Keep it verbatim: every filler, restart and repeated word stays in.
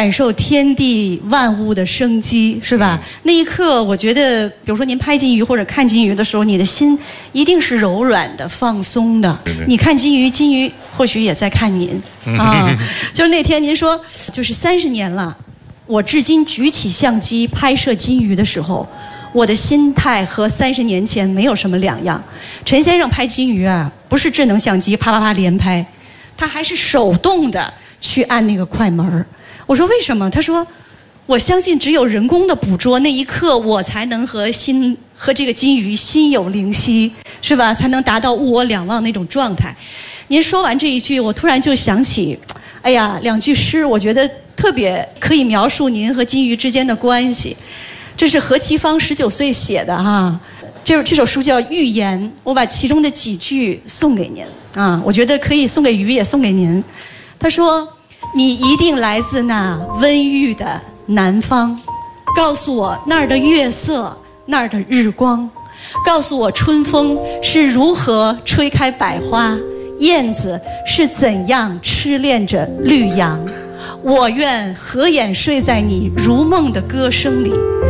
感受天地万物的生机，是吧？那一刻，我觉得，比如说您拍金鱼或者看金鱼的时候，你的心一定是柔软的、放松的。对对，你看金鱼，金鱼或许也在看您啊。就是那天您说，就是三十年了，我至今举起相机拍摄金鱼的时候，我的心态和三十年前没有什么两样。陈先生拍金鱼啊，不是智能相机啪啪啪连拍，他还是手动的去按那个快门。我说为什么？他说，我相信只有人工的捕捉，那一刻我才能和心和这个金鱼心有灵犀，是吧？才能达到物我两忘那种状态。您说完这一句，我突然就想起，哎呀，两句诗，我觉得特别可以描述您和金鱼之间的关系。这是何其芳十九岁写的哈，这这首书叫《寓言》，我把其中的几句送给您啊，我觉得可以送给鱼，也送给您。他说：“你一定来自那温郁的南方，告诉我那儿的月色，那儿的日光，告诉我春风是如何吹开百花，燕子是怎样痴恋着绿杨。我愿合眼睡在你如梦的歌声里。”